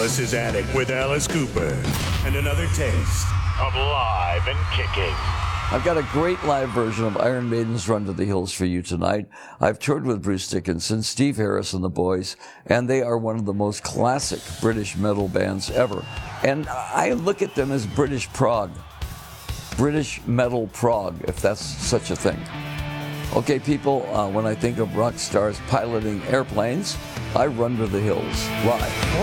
Alice's Attic with Alice Cooper. And another taste of live and kicking. I've got a great live version of Iron Maiden's Run to the Hills for you tonight. I've toured with Bruce Dickinson, Steve Harris, and the boys, and they are one of the most classic British metal bands ever. And I look at them as British prog. British metal prog, if that's such a thing. Okay, people, when I think of rock stars piloting airplanes, I Run to the Hills live.